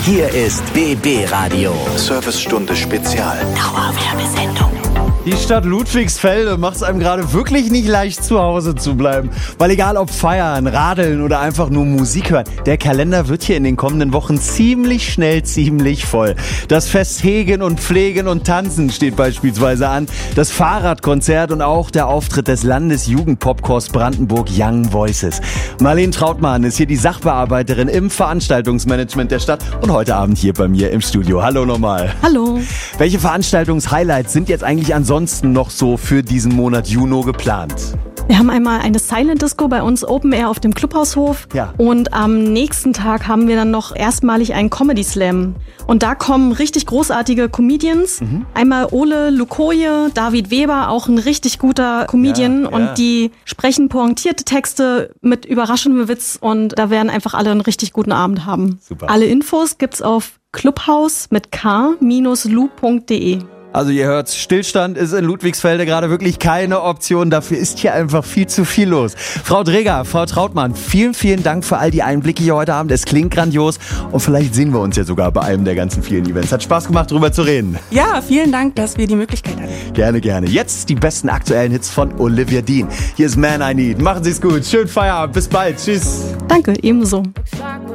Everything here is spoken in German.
Hier ist BB Radio. Servicestunde Spezial. Dauerwerbesendung. Die Stadt Ludwigsfelde macht es einem gerade wirklich nicht leicht, zu Hause zu bleiben. Weil egal ob feiern, radeln oder einfach nur Musik hören, der Kalender wird hier in den kommenden Wochen ziemlich schnell ziemlich voll. Das Fest Hegen und Pflegen und Tanzen steht beispielsweise an. Das Fahrradkonzert und auch der Auftritt des Landesjugendpopchors Brandenburg Young Voices. Marlene Trautmann ist hier die Sachbearbeiterin im Veranstaltungsmanagement der Stadt und heute Abend hier bei mir im Studio. Hallo nochmal. Hallo. Welche Veranstaltungshighlights sind jetzt eigentlich ansonsten noch so für diesen Monat Juni geplant? Wir haben einmal eine Silent Disco bei uns Open Air auf dem Clubhaushof. Ja. Und am nächsten Tag haben wir dann noch erstmalig einen Comedy Slam. Und da kommen richtig großartige Comedians. Einmal Ole Lukoje, David Weber, auch ein richtig guter Comedian. Ja. Und die sprechen pointierte Texte mit überraschendem Witz. Und da werden einfach alle einen richtig guten Abend haben. Super. Alle Infos gibt's auf clubhaus mit k-lu.de. Also ihr hört, Stillstand ist in Ludwigsfelde gerade wirklich keine Option. Dafür ist hier einfach viel zu viel los. Frau Dreger, Frau Trautmann, vielen, vielen Dank für all die Einblicke hier heute Abend. Es klingt grandios und vielleicht sehen wir uns ja sogar bei einem der ganzen vielen Events. Hat Spaß gemacht, drüber zu reden. Ja, vielen Dank, dass wir die Möglichkeit hatten. Gerne, gerne. Jetzt die besten aktuellen Hits von Olivia Dean. Hier ist Man I Need. Machen Sie es gut. Schönen Feierabend. Bis bald. Tschüss. Danke, ebenso.